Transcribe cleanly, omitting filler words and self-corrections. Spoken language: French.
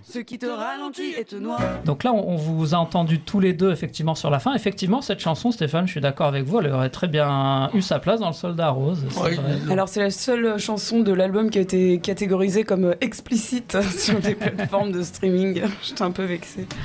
Ce qui te ralentit et te noie. Donc là, on vous a entendu tous les deux effectivement sur la fin. Effectivement, cette chanson, Stéphane, je suis d'accord avec vous, elle aurait très bien eu sa place dans le Soldat Rose. Oui. Alors c'est la seule chanson de l'album qui a été catégorisée comme explicite sur les plateformes de streaming. J'étais un peu vexée.